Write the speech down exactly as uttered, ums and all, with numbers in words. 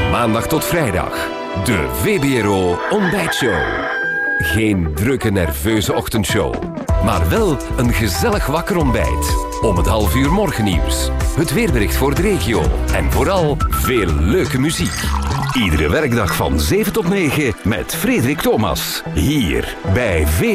Maandag tot vrijdag. De V B R O Ontbijtshow. Geen drukke, nerveuze ochtendshow. Maar wel een gezellig wakker ontbijt. Om het half uur morgennieuws. Het weerbericht voor de regio. En vooral veel leuke muziek. Iedere werkdag van zeven tot negen met Frederik Thomas. Hier bij V B R O.